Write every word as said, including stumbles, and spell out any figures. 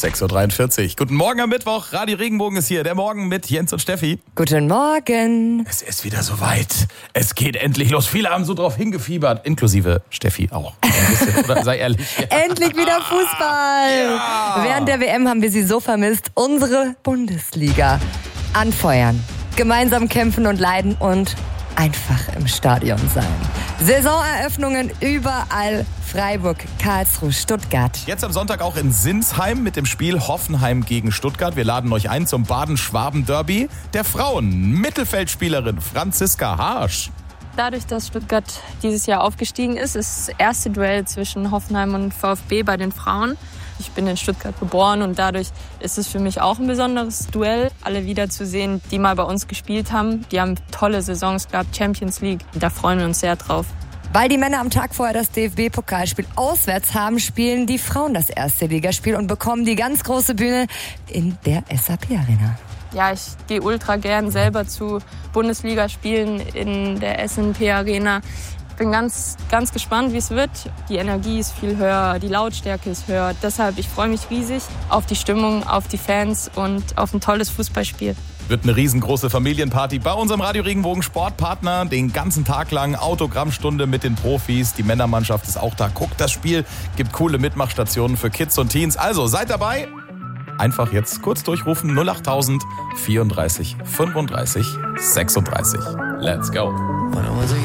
sechs Uhr dreiundvierzig. Guten Morgen am Mittwoch. Radio Regenbogen ist hier. Der Morgen mit Jens und Steffi. Guten Morgen. Es ist wieder soweit. Es geht endlich los. Viele haben so drauf hingefiebert. Inklusive Steffi auch. Ein bisschen, oder? Sei ehrlich. Endlich wieder Fußball. Ja. Während der W M haben wir sie so vermisst. Unsere Bundesliga. Anfeuern, gemeinsam kämpfen und leiden und einfach im Stadion sein. Saisoneröffnungen überall. Freiburg, Karlsruhe, Stuttgart. Jetzt am Sonntag auch in Sinsheim mit dem Spiel Hoffenheim gegen Stuttgart. Wir laden euch ein zum Baden-Schwaben-Derby der Frauen. Mittelfeldspielerin Franziska Harsch. Dadurch, dass Stuttgart dieses Jahr aufgestiegen ist, ist das erste Duell zwischen Hoffenheim und VfB bei den Frauen. Ich bin in Stuttgart geboren und dadurch ist es für mich auch ein besonderes Duell, alle wiederzusehen, die mal bei uns gespielt haben. Die haben tolle Saisons gehabt, Champions League. Da freuen wir uns sehr drauf. Weil die Männer am Tag vorher das D F B-Pokalspiel auswärts haben, spielen die Frauen das erste Ligaspiel und bekommen die ganz große Bühne in der S A P-Arena. Ja, ich gehe ultra gern selber zu Bundesligaspielen in der S N P-Arena. Ich bin ganz, ganz gespannt, wie es wird. Die Energie ist viel höher, die Lautstärke ist höher. Deshalb, ich freue mich riesig auf die Stimmung, auf die Fans und auf ein tolles Fußballspiel. Wird eine riesengroße Familienparty bei unserem Radio Regenbogen Sportpartner. Den ganzen Tag lang Autogrammstunde mit den Profis. Die Männermannschaft ist auch da. Guckt das Spiel. Gibt coole Mitmachstationen für Kids und Teens. Also seid dabei. Einfach jetzt kurz durchrufen. null acht tausend vierunddreißig fünfunddreißig sechsunddreißig. Let's go.